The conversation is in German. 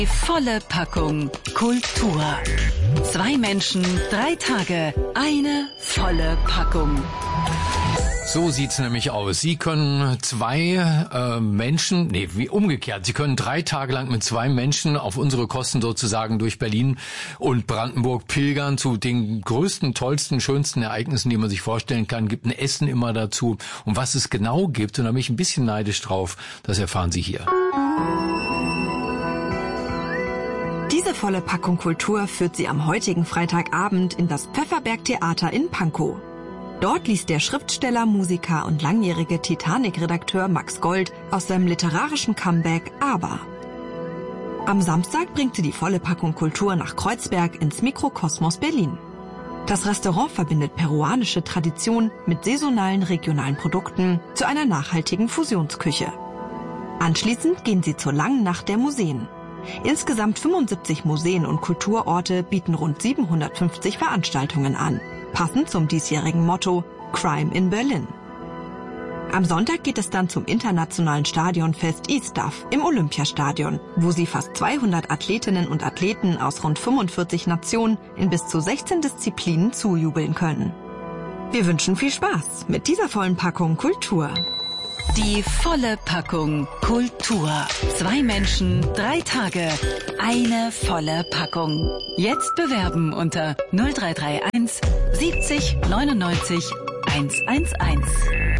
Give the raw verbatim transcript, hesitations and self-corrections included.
Die volle Packung Kultur. Zwei Menschen, drei Tage, eine volle Packung. So sieht's nämlich aus. Sie können zwei äh, Menschen, nee, wie umgekehrt, Sie können drei Tage lang mit zwei Menschen auf unsere Kosten sozusagen durch Berlin und Brandenburg pilgern zu den größten, tollsten, schönsten Ereignissen, die man sich vorstellen kann. Gibt ein Essen immer dazu. Und was es genau gibt, und da bin ich ein bisschen neidisch drauf, das erfahren Sie hier. Diese volle Packung Kultur führt Sie am heutigen Freitagabend in das Pfefferberg-Theater in Pankow. Dort liest der Schriftsteller, Musiker und langjährige Titanic-Redakteur Max Gold aus seinem literarischen Comeback Aber. Am Samstag bringt sie die volle Packung Kultur nach Kreuzberg ins Mikrokosmos Berlin. Das Restaurant verbindet peruanische Tradition mit saisonalen regionalen Produkten zu einer nachhaltigen Fusionsküche. Anschließend gehen sie zur langen Nacht der Museen. Insgesamt fünfundsiebzig Museen und Kulturorte bieten rund siebenhundertfünfzig Veranstaltungen an, passend zum diesjährigen Motto Crime in Berlin. Am Sonntag geht es dann zum internationalen Stadionfest E-Stuff im Olympiastadion, wo sie fast zweihundert Athletinnen und Athleten aus rund fünfundvierzig Nationen in bis zu sechzehn Disziplinen zujubeln können. Wir wünschen viel Spaß mit dieser vollen Packung Kultur. Die volle Packung Kultur. Zwei Menschen, drei Tage, eine volle Packung. Jetzt bewerben unter null drei drei eins siebzig neunundneunzig hundertelf.